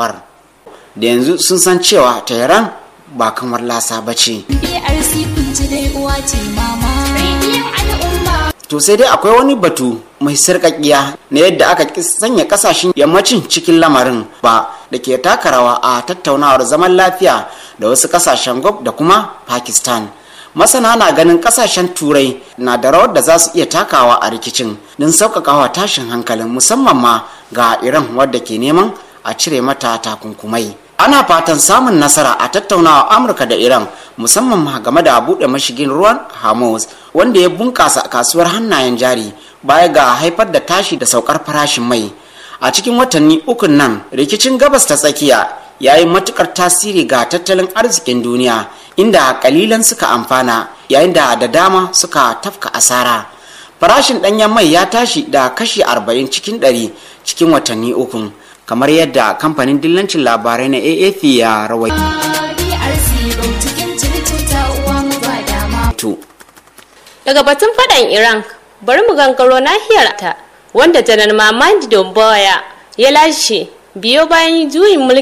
da yanzu sun san cewa Tehran ba kamar lasa ba ce. To sai dai akwai wani batu mai sarƙaƙiya na yadda aka sanya ƙasashen yammacin cikin lamarin ba da ke taka rawa a tattaunawar zaman lafiya da wasu ƙasashen Gulf da kuma Pakistan. Masana na ganin ƙasashen Turai na da rawar da za su iya takawa a rikicin don sauƙaƙawa tashin hankalin, musamman ma ga Iran wadda ke neman a cire mata takunkumai. Ana fatan samun nasara a tattaunawa Amurka da Iran, musamman ma game da buɗe mashigin ruwan Hormuz wanda ya bunƙasa kasuwar hannayen jari baya ga haifar da tashi da saukar farashin mai. A cikin watanni ukun nan, rikicin gabas ta tsakiya ya yi matukar tasiri ga tattalin arzikin duniya, inda kalilan suka amfana yayin da dama suka tafka asara. Farashin ɗanyen mai ya tashi da kashi 40 cikin 100 cikin watanni ukun, kamar yadda kamfanin dillancin labarai na AFP ya rawaito. Daga batun faɗan Iran, bari mu gangaro nahiyar ta, wanda Janar Mamadi Doumbouya ya lashe biyo bayan juyin mulki